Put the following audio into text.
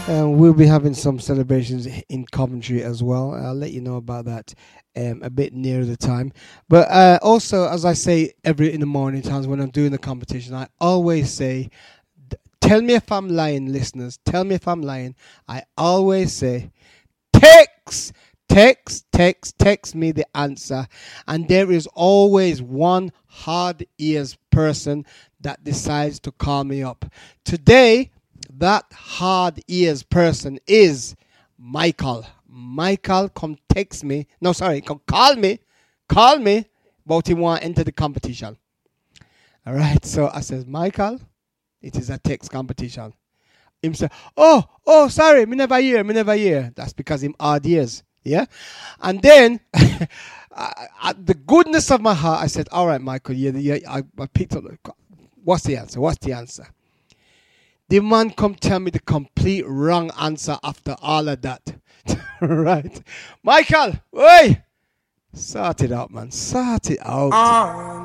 We'll be having some celebrations in Coventry as well. I'll let you know about that a bit nearer the time. But also, as I say in the morning times when I'm doing the competition, I always say, tell me if I'm lying, listeners. Tell me if I'm lying. I always say, text me the answer. And there is always one hard ears person that decides to call me up. Today, that hard ears person is Michael. Michael, come text me. No, sorry, come call me. Call me about he want to enter the competition. All right, so I says, Michael, it is a text competition. Him say, oh, sorry, me never hear. That's because him hard ears. Yeah? And then, the goodness of my heart, I said, all right, Michael, I picked up. What's the answer? The man come tell me the complete wrong answer after all of that. Right? Michael, oi! Sort it out, man. Sort it out.